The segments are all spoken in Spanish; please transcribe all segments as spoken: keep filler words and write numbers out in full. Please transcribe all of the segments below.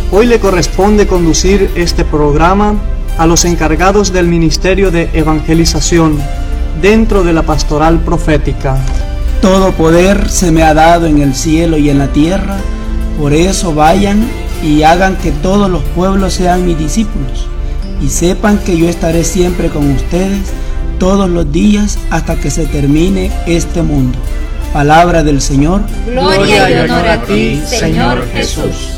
Hoy le corresponde conducir este programa a los encargados del Ministerio de Evangelización dentro de la Pastoral Profética. Todo poder se me ha dado en el cielo y en la tierra, por eso vayan y hagan que todos los pueblos sean mis discípulos, y sepan que yo estaré siempre con ustedes todos los días hasta que se termine este mundo. Palabra del Señor. Gloria y honor a ti, Señor Jesús.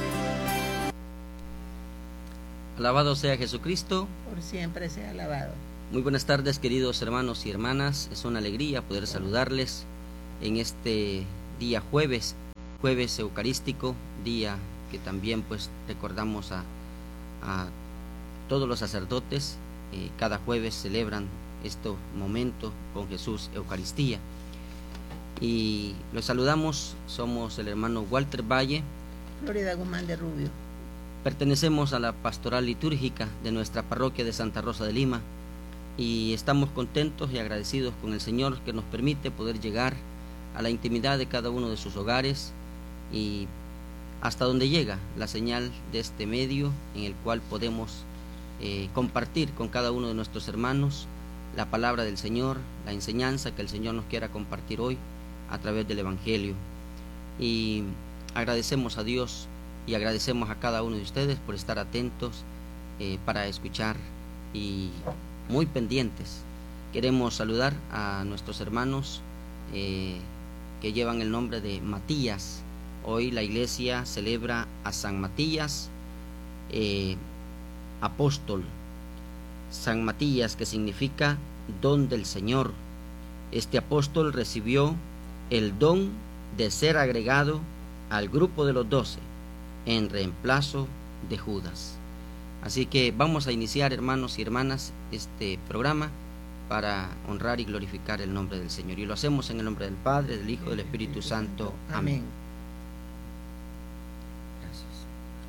Alabado sea Jesucristo. Por siempre sea alabado. Muy buenas tardes, queridos hermanos y hermanas. Es una alegría poder saludarles en este día jueves, jueves eucarístico, día que también pues recordamos a, a todos los sacerdotes. Eh, cada jueves celebran este momento con Jesús, Eucaristía. Y los saludamos, somos el hermano Walter Valle, Florida Guzmán de Rubio. Pertenecemos a la pastoral litúrgica de nuestra parroquia de Santa Rosa de Lima y estamos contentos y agradecidos con el Señor que nos permite poder llegar a la intimidad de cada uno de sus hogares y hasta donde llega la señal de este medio en el cual podemos eh, compartir con cada uno de nuestros hermanos la palabra del Señor, la enseñanza que el Señor nos quiera compartir hoy a través del Evangelio. Y agradecemos a Dios y agradecemos a cada uno de ustedes por estar atentos eh, para escuchar y muy pendientes. Queremos saludar a nuestros hermanos eh, que llevan el nombre de Matías. Hoy la iglesia celebra a San Matías, eh, apóstol. San Matías, que significa don del Señor. Este apóstol recibió el don de ser agregado al grupo de los doce en reemplazo de Judas. Así que vamos a iniciar, hermanos y hermanas, este programa para honrar y glorificar el nombre del Señor. Y lo hacemos en el nombre del Padre, del Hijo y del Espíritu Santo. Amén. Gracias.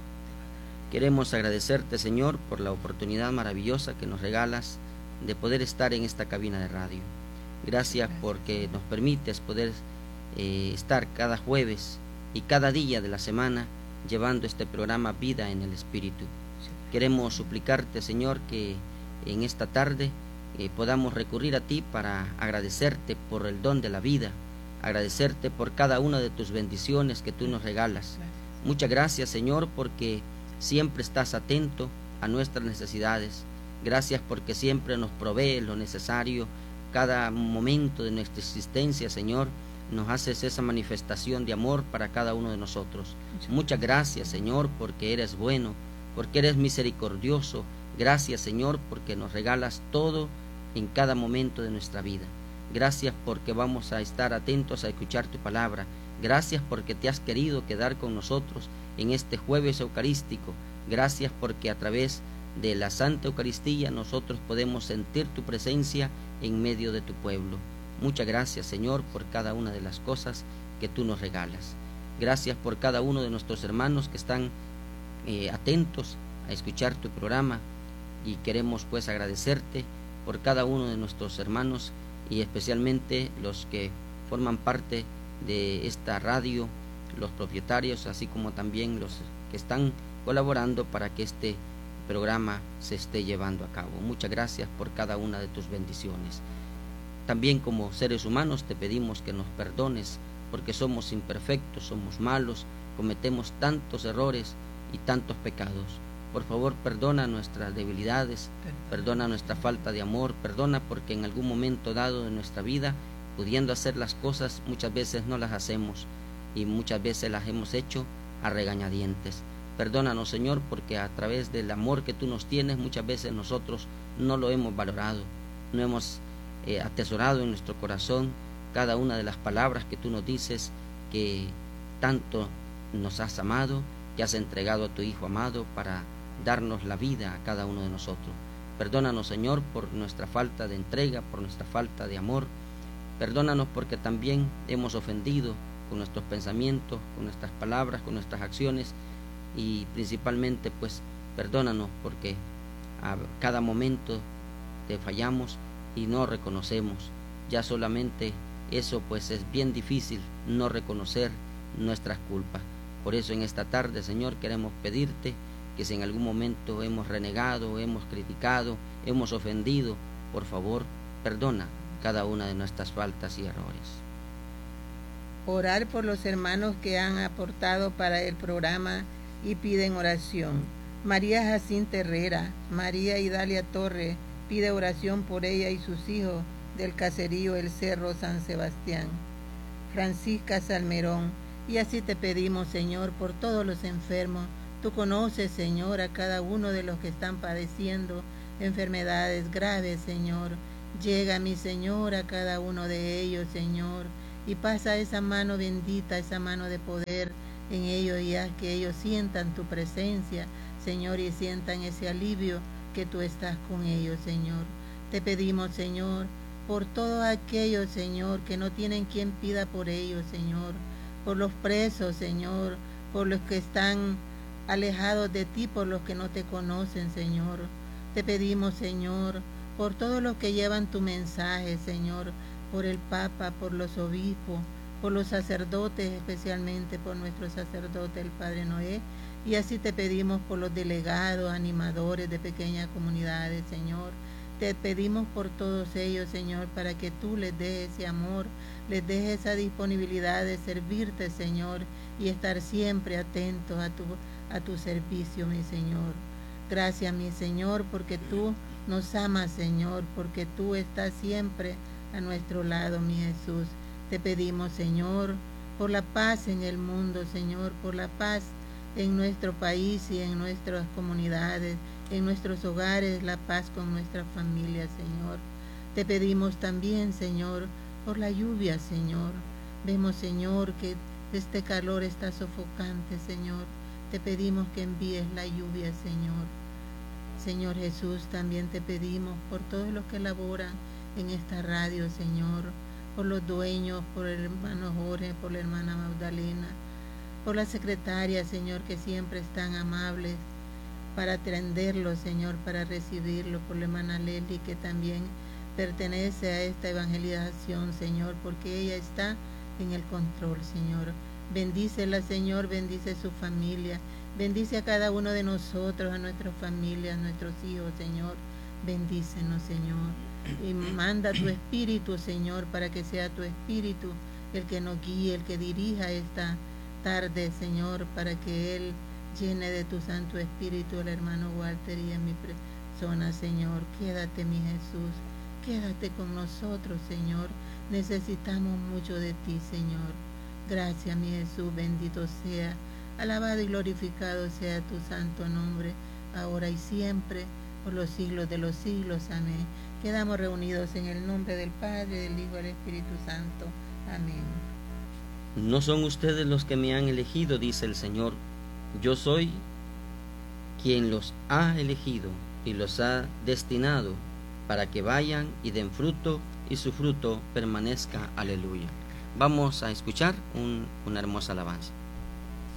Queremos agradecerte, Señor, por la oportunidad maravillosa que nos regalas de poder estar en esta cabina de radio. Gracias porque nos permites poder eh, estar cada jueves y cada día de la semana llevando este programa Vida en el Espíritu. Queremos suplicarte, Señor, que en esta tarde eh, podamos recurrir a ti para agradecerte por el don de la vida, agradecerte por cada una de tus bendiciones que tú nos regalas. Muchas gracias, Señor, porque siempre estás atento a nuestras necesidades. Gracias porque siempre nos provee lo necesario. Cada momento de nuestra existencia, Señor, nos haces esa manifestación de amor para cada uno de nosotros. Muchas gracias, Señor, porque eres bueno, porque eres misericordioso. Gracias, Señor, porque nos regalas todo en cada momento de nuestra vida. Gracias porque vamos a estar atentos a escuchar tu palabra. Gracias porque te has querido quedar con nosotros en este jueves eucarístico. Gracias porque a través de la Santa Eucaristía nosotros podemos sentir tu presencia en medio de tu pueblo. Muchas gracias, Señor, por cada una de las cosas que tú nos regalas. Gracias por cada uno de nuestros hermanos que están eh, atentos a escuchar tu programa y queremos pues agradecerte por cada uno de nuestros hermanos y especialmente los que forman parte de esta radio, los propietarios, así como también los que están colaborando para que este programa se esté llevando a cabo. Muchas gracias por cada una de tus bendiciones. También como seres humanos te pedimos que nos perdones porque somos imperfectos, somos malos, cometemos tantos errores y tantos pecados. Por favor, perdona nuestras debilidades, perdona nuestra falta de amor, perdona porque en algún momento dado de nuestra vida, pudiendo hacer las cosas, muchas veces no las hacemos y muchas veces las hemos hecho a regañadientes. Perdónanos, Señor, porque a través del amor que tú nos tienes, muchas veces nosotros no lo hemos valorado, no hemos eh, atesorado en nuestro corazón cada una de las palabras que tú nos dices, que tanto nos has amado, que has entregado a tu Hijo amado para darnos la vida a cada uno de nosotros. Perdónanos, Señor, por nuestra falta de entrega, por nuestra falta de amor. Perdónanos porque también hemos ofendido con nuestros pensamientos, con nuestras palabras, con nuestras acciones, y principalmente pues perdónanos porque a cada momento te fallamos y no reconocemos. Ya solamente eso pues es bien difícil, no reconocer nuestras culpas. Por eso en esta tarde, Señor, queremos pedirte que si en algún momento hemos renegado, hemos criticado, hemos ofendido, por favor, perdona cada una de nuestras faltas y errores. Orar por los hermanos que han aportado para el programa y piden oración. María Jacinta Herrera, María Idalia Torre, pide oración por ella y sus hijos del caserío El Cerro San Sebastián. Francisca Salmerón, y así te pedimos, Señor, por todos los enfermos. Tú conoces, Señor, a cada uno de los que están padeciendo enfermedades graves, Señor. Llega, mi Señor, a cada uno de ellos, Señor, y pasa esa mano bendita, esa mano de poder en ellos, y haz que ellos sientan tu presencia, Señor, y sientan ese alivio que tú estás con ellos, Señor. Te pedimos, Señor, por todos aquellos, Señor, que no tienen quien pida por ellos, Señor, por los presos, Señor, por los que están alejados de ti, por los que no te conocen, Señor. Te pedimos, Señor, por todos los que llevan tu mensaje, Señor, por el Papa, por los obispos, por los sacerdotes, especialmente por nuestro sacerdote, el Padre Noé, y así te pedimos por los delegados, animadores de pequeñas comunidades, Señor. Te pedimos por todos ellos, Señor, para que tú les des ese amor, les des esa disponibilidad de servirte, Señor, y estar siempre atentos a tu, a tu servicio, mi Señor. Gracias, mi Señor, porque tú nos amas, Señor, porque tú estás siempre a nuestro lado, mi Jesús. Te pedimos, Señor, por la paz en el mundo, Señor, por la paz en nuestro país y en nuestras comunidades, en nuestros hogares, la paz con nuestra familia, Señor. Te pedimos también, Señor, por la lluvia, Señor. Vemos, Señor, que este calor está sofocante, Señor. Te pedimos que envíes la lluvia, Señor. Señor Jesús, también te pedimos por todos los que laboran en esta radio, Señor, por los dueños, por el hermano Jorge, por la hermana Magdalena, por la secretaria, Señor, que siempre están amables para atenderlo, Señor, para recibirlo, por la hermana Leli, que también pertenece a esta evangelización, Señor, porque ella está en el control, Señor. Bendícela, Señor, bendice su familia, bendice a cada uno de nosotros, a nuestras familias, a nuestros hijos, Señor. Bendícenos, Señor, y manda tu Espíritu, Señor, para que sea tu Espíritu el que nos guíe, el que dirija esta tarde, Señor, para que Él llene de tu Santo Espíritu al hermano Walter y a mi persona, Señor. Quédate, mi Jesús, quédate con nosotros, Señor. Necesitamos mucho de ti, Señor. Gracias, mi Jesús, bendito sea, alabado y glorificado sea tu santo nombre, ahora y siempre, por los siglos de los siglos. Amén. Quedamos reunidos en el nombre del Padre, del Hijo y del Espíritu Santo. Amén. No son ustedes los que me han elegido, dice el Señor. Yo soy quien los ha elegido y los ha destinado para que vayan y den fruto y su fruto permanezca. Aleluya. Vamos a escuchar un, una hermosa alabanza.